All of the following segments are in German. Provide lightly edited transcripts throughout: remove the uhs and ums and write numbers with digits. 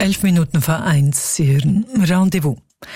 1:11, Sie hören Rendezvous.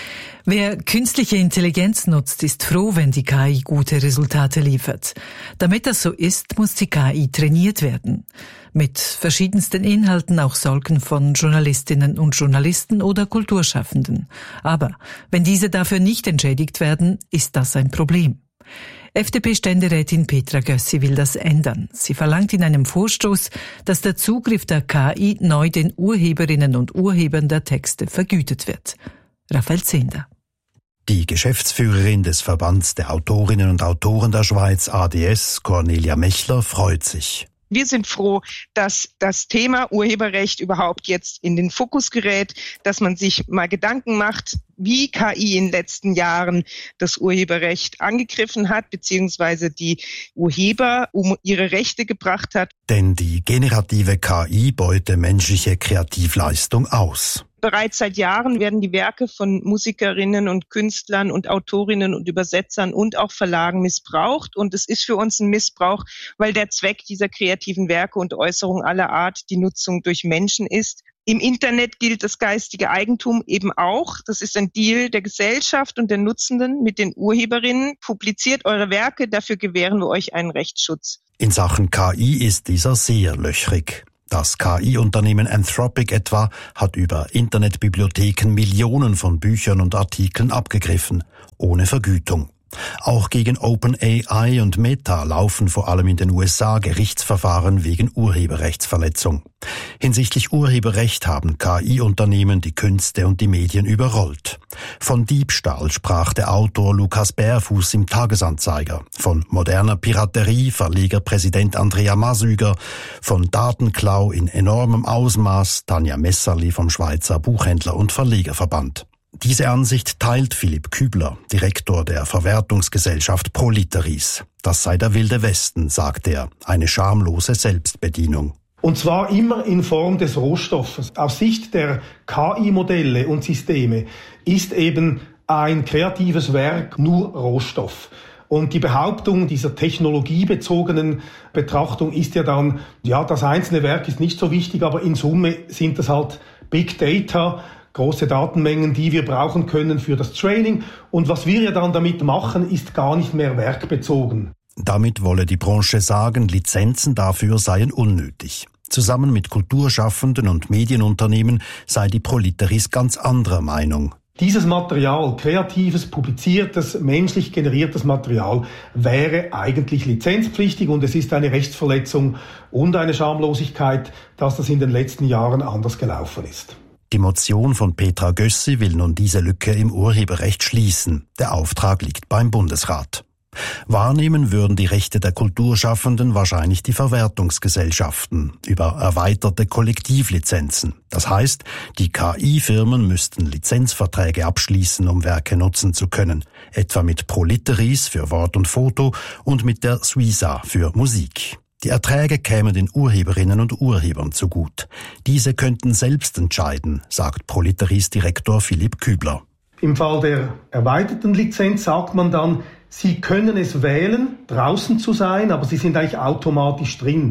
Wer künstliche Intelligenz nutzt, ist froh, wenn die KI gute Resultate liefert. Damit das so ist, muss die KI trainiert werden. Mit verschiedensten Inhalten, auch solchen von Journalistinnen und Journalisten oder Kulturschaffenden. Aber wenn diese dafür nicht entschädigt werden, ist das ein Problem. FDP-Ständerätin Petra Gössi will das ändern. Sie verlangt in einem Vorstoß, dass der Zugriff der KI neu den Urheberinnen und Urhebern der Texte vergütet wird. Raphael Zehnder. Die Geschäftsführerin des Verbands der Autorinnen und Autoren der Schweiz, ADS, Cornelia Mechler, freut sich. Wir sind froh, dass das Thema Urheberrecht überhaupt jetzt in den Fokus gerät, dass man sich mal Gedanken macht, wie KI in den letzten Jahren das Urheberrecht angegriffen hat, beziehungsweise die Urheber um ihre Rechte gebracht hat. Denn die generative KI beute menschliche Kreativleistung aus. Bereits seit Jahren werden die Werke von Musikerinnen und Künstlern und Autorinnen und Übersetzern und auch Verlagen missbraucht. Und es ist für uns ein Missbrauch, weil der Zweck dieser kreativen Werke und Äußerungen aller Art die Nutzung durch Menschen ist. Im Internet gilt das geistige Eigentum eben auch. Das ist ein Deal der Gesellschaft und der Nutzenden mit den Urheberinnen. Publiziert eure Werke, dafür gewähren wir euch einen Rechtsschutz. In Sachen KI ist dieser sehr löchrig. Das KI-Unternehmen Anthropic etwa hat über Internetbibliotheken Millionen von Büchern und Artikeln abgegriffen, ohne Vergütung. Auch gegen OpenAI und Meta laufen vor allem in den USA Gerichtsverfahren wegen Urheberrechtsverletzung. Hinsichtlich Urheberrecht haben KI-Unternehmen die Künste und die Medien überrollt. Von Diebstahl sprach der Autor Lukas Bärfuß im Tagesanzeiger, von moderner Piraterie Verlegerpräsident Andrea Masüger, von Datenklau in enormem Ausmaß Tanja Messerli vom Schweizer Buchhändler- und Verlegerverband. Diese Ansicht teilt Philipp Kübler, Direktor der Verwertungsgesellschaft ProLiteris. Das sei der wilde Westen, sagt er, eine schamlose Selbstbedienung. Und zwar immer in Form des Rohstoffes. Aus Sicht der KI-Modelle und Systeme ist eben ein kreatives Werk nur Rohstoff. Und die Behauptung dieser technologiebezogenen Betrachtung ist ja dann, das einzelne Werk ist nicht so wichtig, aber in Summe sind das halt Big Data, große Datenmengen, die wir brauchen können für das Training. Und was wir ja dann damit machen, ist gar nicht mehr werkbezogen. Damit wolle die Branche sagen, Lizenzen dafür seien unnötig. Zusammen mit Kulturschaffenden und Medienunternehmen sei die ProLiteris ganz anderer Meinung. Dieses Material, kreatives, publiziertes, menschlich generiertes Material, wäre eigentlich lizenzpflichtig und es ist eine Rechtsverletzung und eine Schamlosigkeit, dass das in den letzten Jahren anders gelaufen ist. Die Motion von Petra Gössi will nun diese Lücke im Urheberrecht schließen. Der Auftrag liegt beim Bundesrat. Wahrnehmen würden die Rechte der Kulturschaffenden wahrscheinlich die Verwertungsgesellschaften über erweiterte Kollektivlizenzen. Das heißt, die KI-Firmen müssten Lizenzverträge abschließen, um Werke nutzen zu können, etwa mit ProLiteris für Wort und Foto und mit der Suiza für Musik. Die Erträge kämen den Urheberinnen und Urhebern zugut. Diese könnten selbst entscheiden, sagt ProLiteris-Direktor Philipp Kübler. Im Fall der erweiterten Lizenz sagt man dann, Sie können es wählen, draußen zu sein, aber Sie sind eigentlich automatisch drin.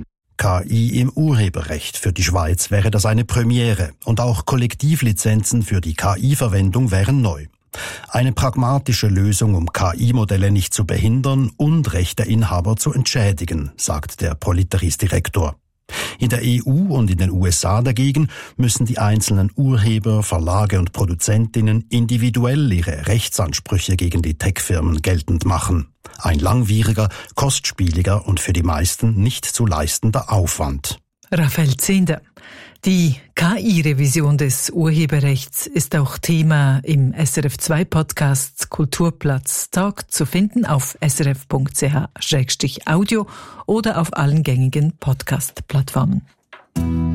KI im Urheberrecht. Für die Schweiz wäre das eine Premiere. Und auch Kollektivlizenzen für die KI-Verwendung wären neu. Eine pragmatische Lösung, um KI-Modelle nicht zu behindern und Rechteinhaber zu entschädigen, sagt der ProLiteris-Direktor. In der EU und in den USA dagegen müssen die einzelnen Urheber, Verlage und Produzentinnen individuell ihre Rechtsansprüche gegen die Tech-Firmen geltend machen. Ein langwieriger, kostspieliger und für die meisten nicht zu leistender Aufwand. Raphael Zehnder. Die KI-Revision des Urheberrechts ist auch Thema im SRF2-Podcast Kulturplatz Talk zu finden auf srf.ch/audio oder auf allen gängigen Podcast-Plattformen.